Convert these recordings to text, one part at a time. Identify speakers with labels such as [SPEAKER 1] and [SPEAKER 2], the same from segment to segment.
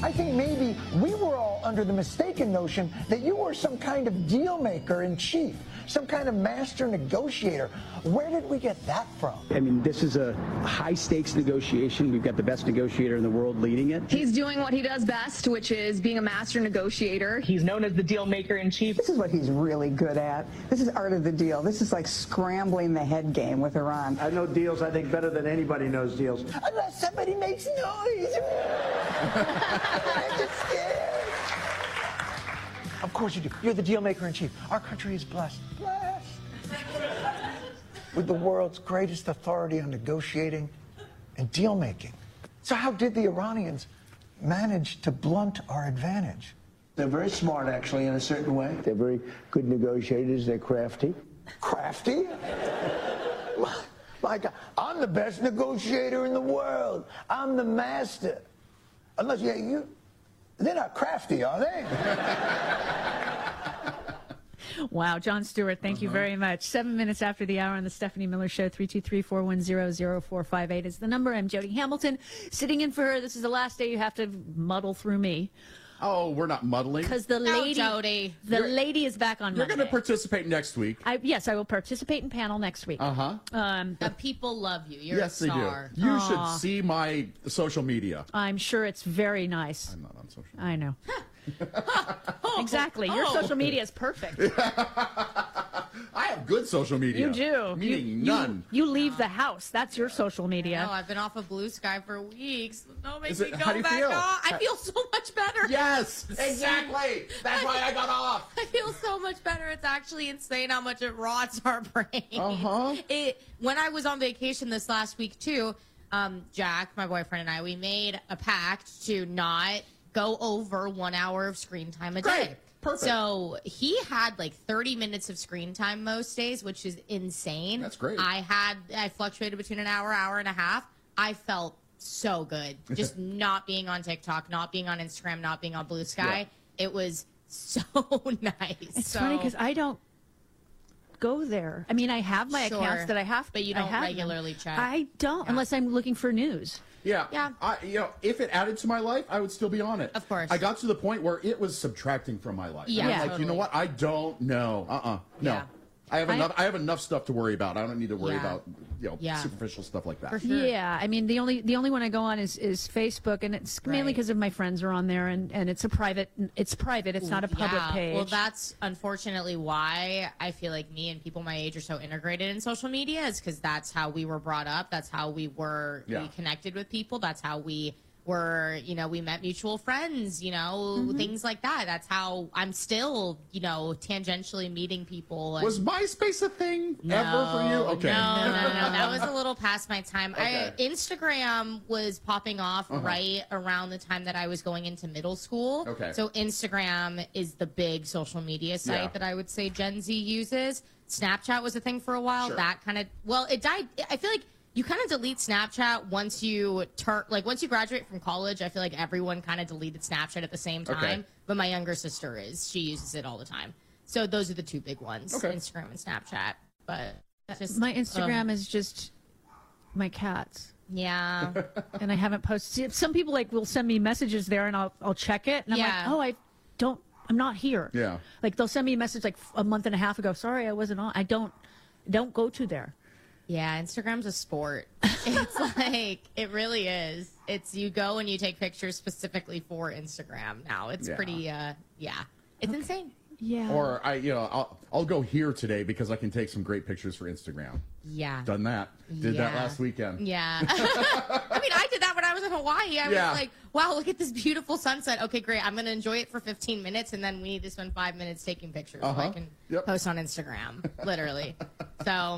[SPEAKER 1] I think maybe we were all under the mistaken notion that you were some kind of deal maker in chief, some kind of master negotiator. Where did we get that from?
[SPEAKER 2] I mean, this is a high-stakes negotiation. We've got the best negotiator in the world leading it.
[SPEAKER 3] He's doing what he does best, which is being a master negotiator.
[SPEAKER 4] He's known as the deal maker in chief.
[SPEAKER 5] This is what he's really good at. This is art of the deal. This is like scrambling the head game with Iran.
[SPEAKER 6] I know deals, I think, better than anybody knows deals.
[SPEAKER 1] Unless somebody makes noise. I'm just scared. Of course you do. You're the deal maker in chief. Our country is blessed. With the world's greatest authority on negotiating and deal making. So how did the Iranians manage to blunt our advantage?
[SPEAKER 6] They're very smart, actually, in a certain way.
[SPEAKER 7] They're very good negotiators. They're crafty.
[SPEAKER 1] Crafty? My God, I'm the best negotiator in the world. I'm the master. Unless they're not crafty, are they?
[SPEAKER 8] Wow, Jon Stewart, thank you very much. 7 minutes after the hour on the Stephanie Miller Show, 323-410-0458 is the number. I'm Jody Hamilton, sitting in for her. This is the last day you have to muddle through me.
[SPEAKER 9] Oh, we're not muddling.
[SPEAKER 8] Because the lady, lady is back on Monday.
[SPEAKER 9] You're going to participate next week.
[SPEAKER 8] Yes, I will participate in panel next week.
[SPEAKER 10] The people love you. You're a star.
[SPEAKER 9] They do. You should see my social media.
[SPEAKER 8] I'm sure it's very nice.
[SPEAKER 9] I'm not on social media.
[SPEAKER 8] I know. Exactly. Your social media is perfect.
[SPEAKER 9] I have good social media.
[SPEAKER 8] You do.
[SPEAKER 9] Meaning none.
[SPEAKER 8] You leave the house. That's your social media.
[SPEAKER 10] No, I've been off of Blue Sky for weeks. Don't make me go
[SPEAKER 9] how do you
[SPEAKER 10] back
[SPEAKER 9] feel?
[SPEAKER 10] on. I feel so much better.
[SPEAKER 9] Yes, exactly. That's why I got off.
[SPEAKER 10] I feel so much better. It's actually insane how much it rots our brain. When I was on vacation this last week too, Jack, my boyfriend, and I, we made a pact to not go over 1 hour of screen time a day.
[SPEAKER 9] Perfect.
[SPEAKER 10] So he had like 30 minutes of screen time most days, which is insane.
[SPEAKER 9] That's great.
[SPEAKER 10] I fluctuated between an hour, hour and a half. I felt so good. Just not being on TikTok, not being on Instagram, not being on Blue Sky. Yeah. It was so nice.
[SPEAKER 8] It's funny because I don't go there. I mean, I have my accounts that I have,
[SPEAKER 10] but you don't regularly check.
[SPEAKER 8] I don't, unless I'm looking for news.
[SPEAKER 9] Yeah. If it added to my life, I would still be on it.
[SPEAKER 10] Of course.
[SPEAKER 9] I got to the point where it was subtracting from my life.
[SPEAKER 10] Yeah.
[SPEAKER 9] I'm like, you know what? I don't know. No.
[SPEAKER 10] Yeah.
[SPEAKER 9] I have enough stuff to worry about. I don't need to worry about superficial stuff like that.
[SPEAKER 10] For sure.
[SPEAKER 8] Yeah, I mean the only one I go on is Facebook, and it's mainly because of my friends are on there, and it's private. It's not a public page.
[SPEAKER 10] Well, that's unfortunately why I feel like me and people my age are so integrated in social media, is because that's how we were brought up. That's how we were we connected with people. That's how we were, we met mutual friends, things like that. That's how I'm still, tangentially meeting people.
[SPEAKER 9] Was MySpace a thing ever for you? Okay.
[SPEAKER 10] No. That was a little past my time.
[SPEAKER 9] Okay.
[SPEAKER 10] Instagram was popping off right around the time that I was going into middle school.
[SPEAKER 9] Okay.
[SPEAKER 10] So Instagram is the big social media site that I would say Gen Z uses. Snapchat was a thing for a while.
[SPEAKER 9] Sure.
[SPEAKER 10] That kind of, it died. I feel like you kind of delete Snapchat once you graduate from college. I feel like everyone kind of deleted Snapchat at the same time.
[SPEAKER 9] Okay.
[SPEAKER 10] But my younger sister she uses it all the time. So those are the two big ones, Instagram and Snapchat. But just
[SPEAKER 8] my Instagram is just my cats.
[SPEAKER 10] Yeah.
[SPEAKER 8] And I haven't posted. Some people will send me messages there, and I'll check it, and I'm like, I'm not here.
[SPEAKER 9] Yeah.
[SPEAKER 8] Like they'll send me a message like a month and a half ago. Sorry, I wasn't on. I don't go to there.
[SPEAKER 10] Yeah, Instagram's a sport. It's like, it really is. It's you go and you take pictures specifically for Instagram now. It's pretty, it's insane.
[SPEAKER 8] Yeah.
[SPEAKER 9] Or I'll go here today because I can take some great pictures for Instagram.
[SPEAKER 10] Yeah.
[SPEAKER 9] Done that. Did that last weekend.
[SPEAKER 10] Yeah. I mean, I did that when I was in Hawaii. I was like, wow, look at this beautiful sunset. Okay, great. I'm going to enjoy it for 15 minutes, and then we need to spend 5 minutes taking pictures so I can post on Instagram, literally. So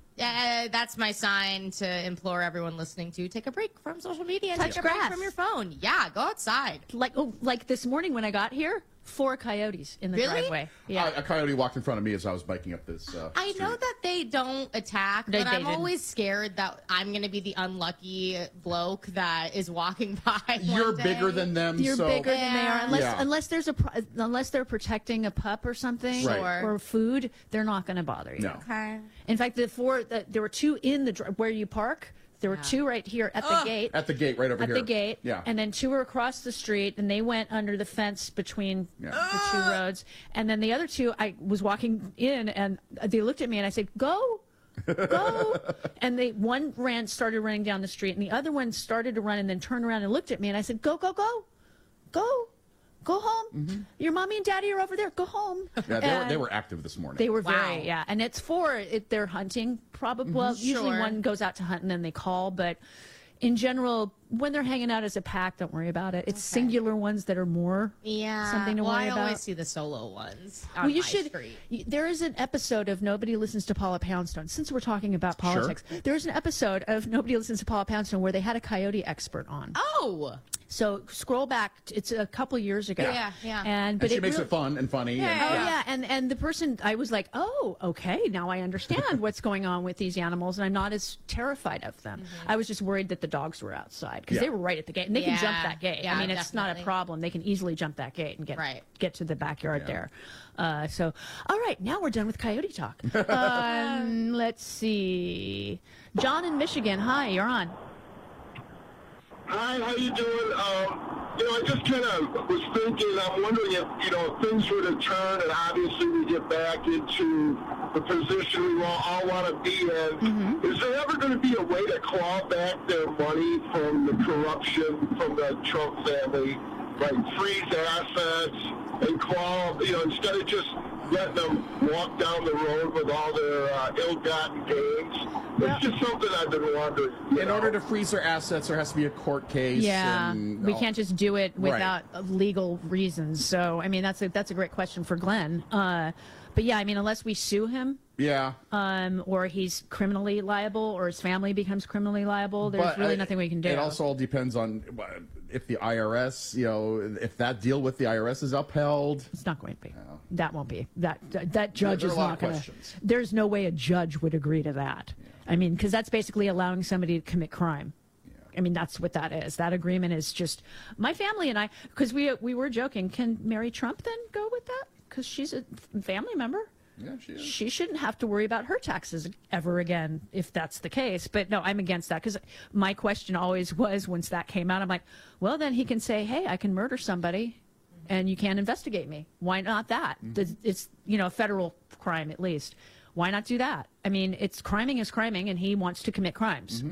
[SPEAKER 10] that's my sign to implore everyone listening to take a break from social media and take a break from your phone. Yeah, go outside.
[SPEAKER 8] Like this morning when I got here, 4 coyotes in the driveway. Yeah,
[SPEAKER 9] a coyote walked in front of me as I was biking up this
[SPEAKER 10] I
[SPEAKER 9] street.
[SPEAKER 10] know that they don't attack, but I'm always scared that I'm going to be the unlucky bloke that is walking by.
[SPEAKER 9] You're bigger than them.
[SPEAKER 8] You're
[SPEAKER 9] so.
[SPEAKER 8] bigger than they are. Unless they're protecting a pup or something or food, they're not going to bother you.
[SPEAKER 9] No.
[SPEAKER 10] Okay.
[SPEAKER 8] In fact, there were 2 in the where you park. There were 2 right here at the gate.
[SPEAKER 9] At the gate, right over here.
[SPEAKER 8] At the gate.
[SPEAKER 9] Yeah.
[SPEAKER 8] And then 2 were across the street, and they went under the fence between the 2 roads. And then the other 2, I was walking in, and they looked at me, and I said, go. Go. And one started running down the street, and the other one started to run and then turned around and looked at me, and I said, go, go, go. Go. Go home. Mm-hmm. Your mommy and daddy are over there. Go home.
[SPEAKER 9] Yeah, they were active this morning.
[SPEAKER 8] They were very, and it's they're hunting probably. Mm-hmm. Well, usually one goes out to hunt and then they call, but in general, when they're hanging out as a pack, don't worry about it. It's singular ones that are more something to worry about.
[SPEAKER 10] I always see the solo ones on
[SPEAKER 8] well, you
[SPEAKER 10] my
[SPEAKER 8] should.
[SPEAKER 10] street.
[SPEAKER 8] There is an episode of Nobody Listens to Paula Poundstone. Since we're talking about politics, there's an episode of Nobody Listens to Paula Poundstone where they had a coyote expert on.
[SPEAKER 10] Oh.
[SPEAKER 8] So scroll back. It's a couple years ago.
[SPEAKER 10] Yeah.
[SPEAKER 9] But she makes it fun and funny.
[SPEAKER 8] And the person, I was like, oh, okay, now I understand what's going on with these animals, and I'm not as terrified of them. Mm-hmm. I was just worried that the dogs were outside because they were right at the gate, and they can jump that gate. I mean, it's not a problem. They can easily jump that gate and get to the backyard there. So, all right, now we're done with coyote talk. Let's see. John in Michigan. Hi, you're on.
[SPEAKER 11] Hi, how you doing? I just kind of was thinking, I'm wondering if, things were to turn and obviously we get back into the position we all want to be in. Mm-hmm. Is there ever going to be a way to claw back their money from the corruption from the Trump family, like freeze assets and claw, instead of just letting them walk down the road with all their ill-gotten gains? It's just something I've been wondering.
[SPEAKER 9] In order to freeze their assets, there has to be a court case.
[SPEAKER 8] Yeah, we can't just do it without legal reasons. So, I mean, that's a great question for Glenn. But yeah, I mean, unless we sue him, or he's criminally liable, or his family becomes criminally liable, there's really nothing we can do.
[SPEAKER 9] It also all depends on if the IRS, if that deal with the IRS is upheld.
[SPEAKER 8] It's not going to be. That won't be. That judge is not going to. There's no way a judge would agree to that. Yeah. I mean, because that's basically allowing somebody to commit crime. I mean, that's what that is. That agreement is just my family and I, because we were joking. Can Mary Trump then go with that? Because she's a family member.
[SPEAKER 9] Yeah, she is.
[SPEAKER 8] She shouldn't have to worry about her taxes ever again if that's the case. But no, I'm against that because my question always was once that came out, I'm like, well, then he can say, hey, I can murder somebody and you can't investigate me. Why not that? Mm-hmm. It's, a federal crime at least. Why not do that? I mean, criming is criming and he wants to commit crimes.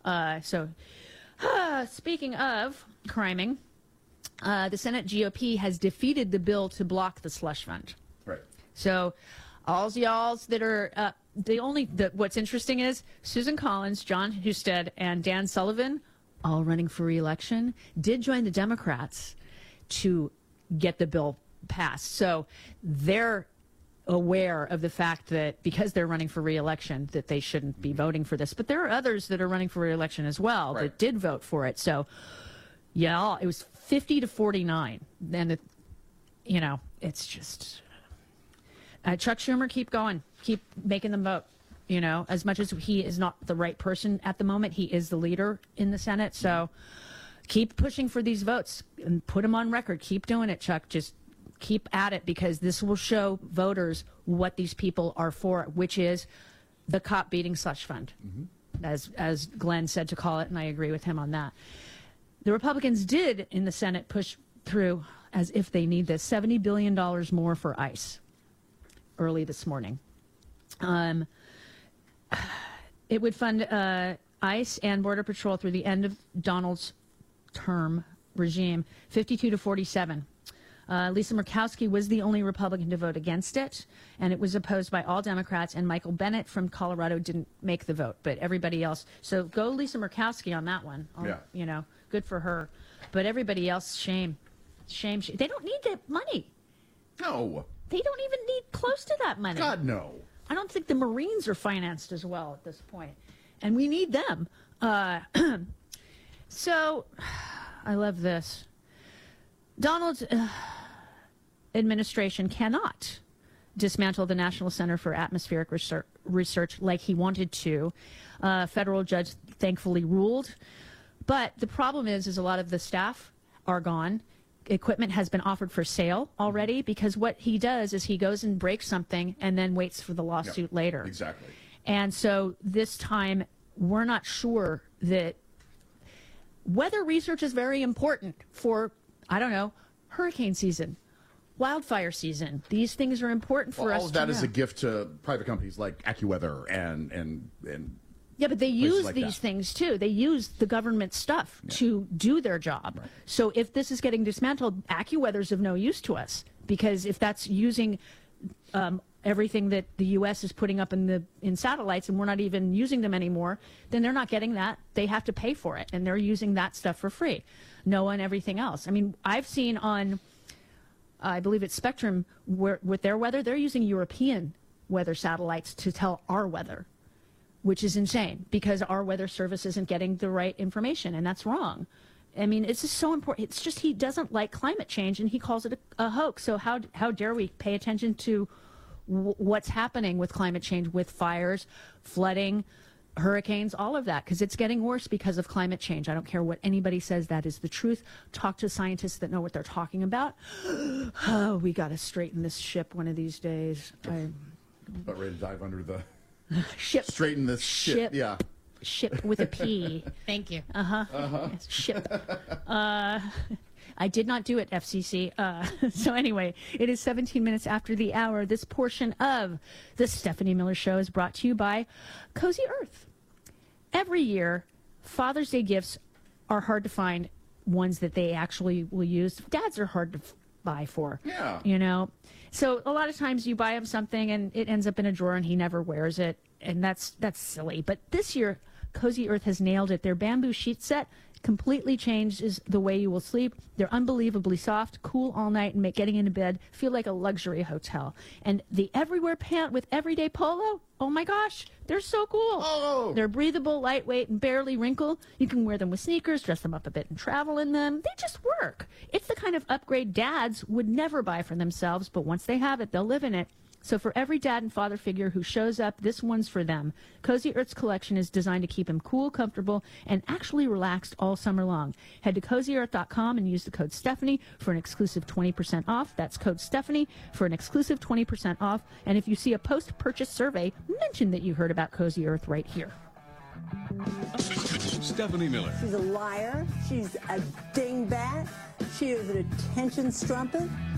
[SPEAKER 8] Mm-hmm. Speaking of criming, the Senate GOP has defeated the bill to block the slush fund.
[SPEAKER 9] Right.
[SPEAKER 8] So all y'alls that are what's interesting is Susan Collins, John Husted, and Dan Sullivan, all running for re-election, did join the Democrats to get the bill passed. So they're aware of the fact that because they're running for re-election that they shouldn't be voting for this. But there are others that are running for re-election as well that did vote for it. So yeah, it was 50-49. And it's just Chuck Schumer, keep going, keep making them vote. As much as he is not the right person at the moment, he is the leader in the Senate. So keep pushing for these votes and put them on record. Keep doing it, Chuck. Just keep at it because this will show voters what these people are for, which is the cop beating slush fund, as Glenn said to call it, and I agree with him on that. The Republicans did in the Senate push through, as if they need this, $70 billion more for ICE early this morning. It would fund ICE and Border Patrol through the end of Donald's term regime, 52-47. Lisa Murkowski was the only Republican to vote against it, and it was opposed by all Democrats, and Michael Bennet from Colorado didn't make the vote, but everybody else. So go Lisa Murkowski on that one. Good for her. But everybody else, shame. They don't need that money.
[SPEAKER 9] No.
[SPEAKER 8] They don't even need close to that money.
[SPEAKER 9] God, no.
[SPEAKER 8] I don't think the Marines are financed as well at this point, and we need them. So I love this. Donald's administration cannot dismantle the National Center for Atmospheric Research like he wanted to. Federal judge thankfully ruled. But the problem is a lot of the staff are gone. Equipment has been offered for sale already because what he does is he goes and breaks something and then waits for the lawsuit later.
[SPEAKER 9] Exactly.
[SPEAKER 8] And so this time we're not sure that weather research is very important for, I don't know, hurricane season, wildfire season. These things are important for us.
[SPEAKER 9] All of that is a gift to private companies like AccuWeather and
[SPEAKER 8] yeah, but they use
[SPEAKER 9] like
[SPEAKER 8] these things too. They use the government stuff to do their job. Right. So if this is getting dismantled, AccuWeather's of no use to us, because if that's using everything that the U.S. is putting up in satellites and we're not even using them anymore, then they're not getting that. They have to pay for it, and they're using that stuff for free. NOAA and everything else. I mean, I've seen on, I believe it's Spectrum, with their weather, they're using European weather satellites to tell our weather, which is insane because our weather service isn't getting the right information, and that's wrong. I mean, it's just so important. It's just he doesn't like climate change, and he calls it a hoax. So how dare we pay attention to what's happening with climate change, with fires, flooding, hurricanes, all of that, because it's getting worse because of climate change. I don't care what anybody says, that is the truth. Talk to scientists that know what they're talking about. Oh, we got to straighten this ship one of these days.
[SPEAKER 9] About ready to dive under the
[SPEAKER 8] ship.
[SPEAKER 9] Straighten this ship. Yeah.
[SPEAKER 8] Ship with a P.
[SPEAKER 10] Thank you.
[SPEAKER 8] Yes, ship. I did not do it, FCC. So anyway, it is 17 minutes after the hour. This portion of the Stephanie Miller Show is brought to you by Cozy Earth. Every year, Father's Day gifts are hard to find, ones that they actually will use. Dads are hard to buy for.
[SPEAKER 9] Yeah.
[SPEAKER 8] You know? So a lot of times you buy him something and it ends up in a drawer and he never wears it. And that's silly. But this year, Cozy Earth has nailed it. Their bamboo sheet set completely changes the way you will sleep. They're unbelievably soft, cool all night, and make getting into bed feel like a luxury hotel. And the Everywhere pant with everyday polo, oh my gosh, they're so cool.
[SPEAKER 9] Oh.
[SPEAKER 8] They're breathable, lightweight, and barely wrinkle. You can wear them with sneakers, dress them up a bit, and travel in them. They just work. It's the kind of upgrade dads would never buy for themselves, but once they have it, they'll live in it. So for every dad and father figure who shows up, this one's for them. Cozy Earth's collection is designed to keep him cool, comfortable, and actually relaxed all summer long. Head to CozyEarth.com and use the code Stephanie for an exclusive 20% off. That's code Stephanie for an exclusive 20% off. And if you see a post-purchase survey, mention that you heard about Cozy Earth right here.
[SPEAKER 12] Stephanie Miller.
[SPEAKER 13] She's a liar. She's a dingbat. She is an attention strumpet.